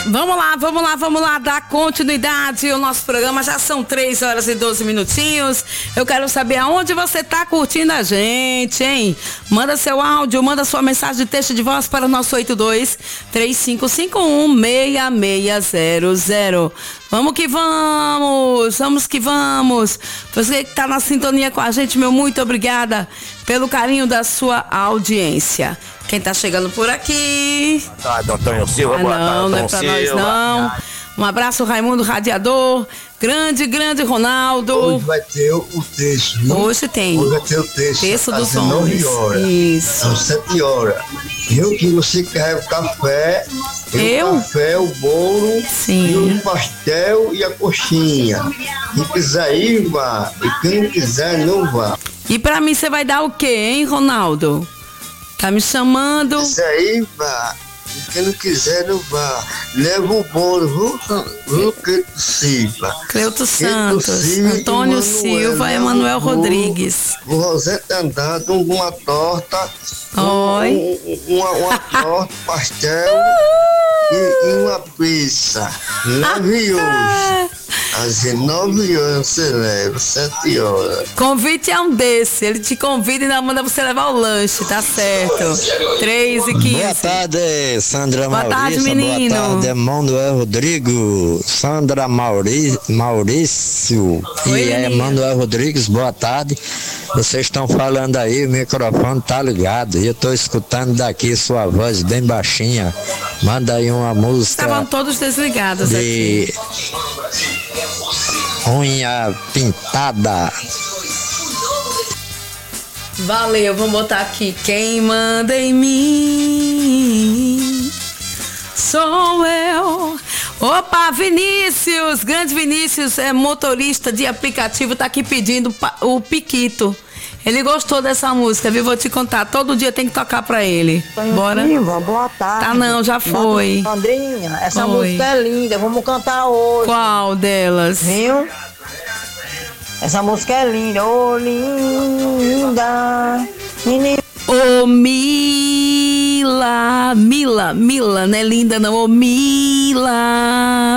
Vamos lá, dar continuidade ao nosso programa. Já são 3 horas e 12 minutinhos. Eu quero saber aonde você tá curtindo a gente, hein? Manda seu áudio, manda sua mensagem de texto de voz para o nosso 82-3551-6600. Vamos que vamos, Você que está na sintonia com a gente, meu muito obrigada pelo carinho da sua audiência. Quem está chegando por aqui? Boa tarde, Antônio Silva. Boa tarde, não é para nós não. Um abraço, Raimundo Radiador. Grande Ronaldo. Hoje vai ter o texto, viu? Hoje tem. Hoje vai ter o texto. Texto às dos 19 homens. horas. Isso. Às 7 horas. Viu que você quer o café, Eu? o café, o bolo, Sim. e o pastel e a coxinha. Quem quiser ir, vá. E quem não quiser, não vá. E pra mim você vai dar o quê, hein, Ronaldo? Tá me chamando? Isso aí, vá. E quem não quiser, não vá. Leva o bolo, viu, Cleiton Silva. Cleuto Santos, Antônio Silva e Emanuel Rodrigues. O Rosete Andado, uma torta. Oi. Uma torta, pastel e uma pizza. Leve hoje. Às 19 horas você leva, 7 horas. Convite é um desse. Ele te convida e ainda manda você levar o lanche, tá certo? 3h15. Boa tarde, Sandra Boa Maurício. tarde, menino. Boa tarde, Emanuel Rodrigo. Sandra Maurício Oi, e menino. Emanuel Rodrigues, boa tarde. Vocês estão falando aí, o microfone tá ligado. E eu tô escutando daqui sua voz bem baixinha. Manda aí uma música Estavam todos desligados aqui. de unha pintada. Valeu, vamos botar aqui. Quem manda em mim sou eu. Opa, Vinícius, grande Vinícius, é motorista de aplicativo, tá aqui pedindo o Piquito. Ele gostou dessa música, viu? Vou te contar, todo dia tem que tocar pra ele. Bora? Silva, boa tarde. Tá não, já foi. Sandrinha, essa Oi. música é linda, vamos cantar hoje. Qual delas? Viu? Essa música é linda, ô linda, menina. Ô Mila, não é linda não, ô Mila.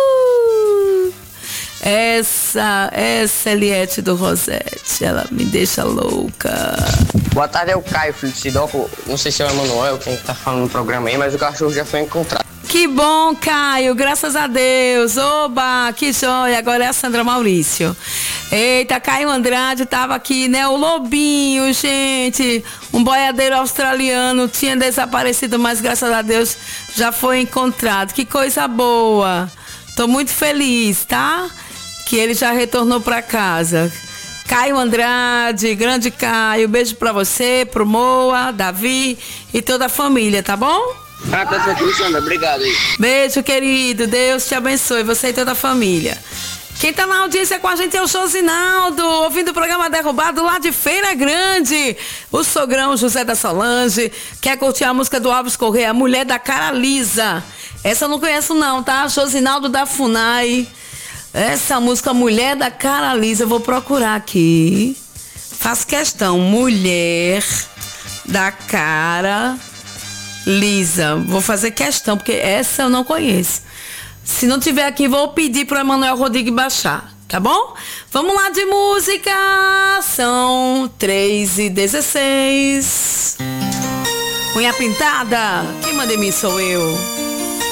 Essa Eliette do Rosete, ela me deixa louca. Boa tarde, é o Caio, filho de Sidoco. Não sei se é o Emanuel quem tá falando no programa aí, mas o cachorro já foi encontrado. Que bom, Caio, graças a Deus. Oba, que joia. Agora é a Sandra Maurício. Eita, Caio Andrade tava aqui, né? O lobinho, gente. Um boiadeiro australiano tinha desaparecido, mas graças a Deus já foi encontrado. Que coisa boa. Tô muito feliz, tá? Que ele já retornou pra casa. Caio Andrade, grande Caio, beijo pra você, pro Moa, Davi e toda a família, tá bom? Ah, tá certo, Sandra, obrigado aí. Beijo, querido, Deus te abençoe, você e toda a família. Quem tá na audiência com a gente é o Josinaldo, ouvindo o programa Derrubado lá de Feira Grande. O sogrão José da Solange quer curtir a música do Alves Correia, Mulher da Cara Lisa. Essa eu não conheço não, tá? Josinaldo da FUNAI. Essa música Mulher da Cara Lisa, eu vou procurar aqui. Faço questão, Mulher da Cara Lisa. Vou fazer questão, porque essa eu não conheço. Se não tiver aqui, vou pedir pro Emanuel Rodrigues baixar, tá bom? Vamos lá de música. São 3h16. Unha pintada. Quem manda em mim sou eu.